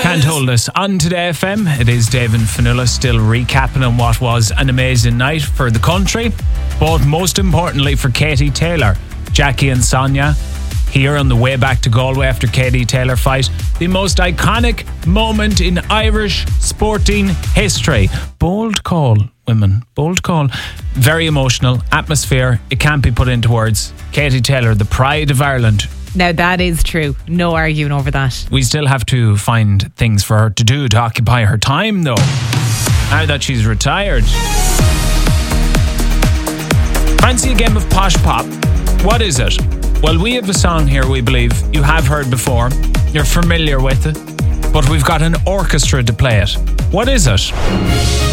Can't hold us. On Today FM, it is Dave and Fionnuala still recapping on what was an amazing night for the country, but most importantly for Katie Taylor. Jackie and Sonia here on the way back to Galway after Katie Taylor fight. The most iconic moment in Irish sporting history. Bold call, women. Bold call. Very emotional. Atmosphere. It can't be put into words. Katie Taylor, the pride of Ireland. Now that is true. No arguing over that. We still have to find things for her to do to occupy her time though. Now that she's retired. Fancy a game of Posh Pop? What is it? Well, we have a song here we believe you have heard before. You're familiar with it. But we've got an orchestra to play it. What is it?